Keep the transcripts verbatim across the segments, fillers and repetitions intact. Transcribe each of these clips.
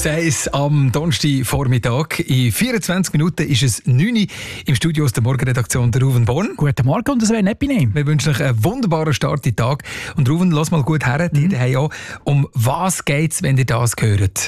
S eins am Donnerstagvormittag. In vierundzwanzig Minuten ist es neun Uhr im Studio aus der Morgenredaktion der Ruven Born. Guten Morgen und Sven Epine. Wir wünschen euch einen wunderbaren Start in den Tag. Und Ruven, lass mal gut her, mhm. dir daheim auch. Um was geht es, wenn ihr das hört?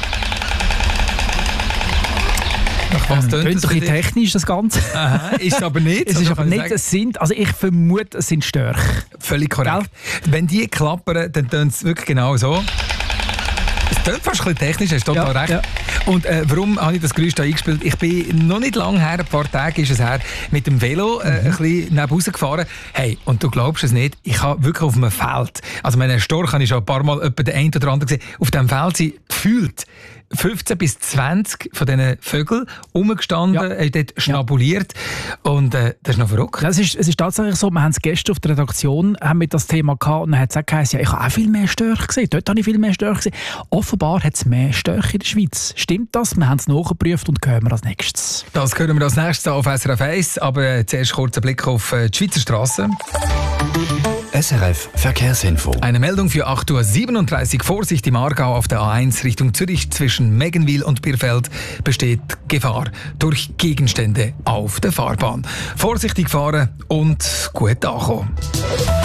Was tönt ähm, doch ein technisch, das Ganze. Aha, ist es aber nicht. Es ist aber nicht, es sind, also ich vermute, es sind Störche. Völlig korrekt. Gell? Wenn die klappern, dann tönt es wirklich genau so. Es tönt fast ein bisschen technisch, hast du total ja, recht. Ja. Und äh, warum habe ich das Geräusch hier eingespielt? Ich bin noch nicht lange her, ein paar Tage ist es her, mit dem Velo äh, mhm. ein bisschen neben Hause gefahren. Hey, und du glaubst es nicht, ich habe wirklich auf einem Feld, also meinen Storch habe ich schon ein paar Mal etwa den einen oder anderen gesehen, auf diesem Feld sind gefühlt fünfzehn bis zwanzig von diesen Vögeln rumgestanden, ja. haben dort schnabuliert. Ja. Und äh, das ist noch verrückt. Ja, es, ist, es ist tatsächlich so, wir haben es gestern auf der Redaktion haben wir das Thema gehabt und dann hat es auch geheißen, ja, ich habe auch viel mehr Störche gesehen. Dort habe ich viel mehr Störche gesehen. Offenbar hat es mehr Störche in der Schweiz. Stimmt das? Wir haben es nachgeprüft und hören wir als nächstes. Das hören wir als nächstes auf S R F eins, aber äh, zuerst kurz ein Blick auf äh, die Schweizer Strassen. S R F Verkehrsinfo. Eine Meldung für acht Uhr siebenunddreißig. Vorsicht im Aargau auf der A eins Richtung Zürich zwischen Meggenwil und Birfeld besteht Gefahr durch Gegenstände auf der Fahrbahn. Vorsichtig fahren und gut ankommen.